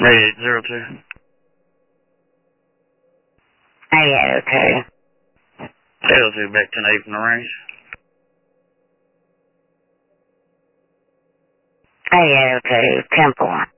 8802. 8802. 802 back 10-8 from the range. 8802, Temple.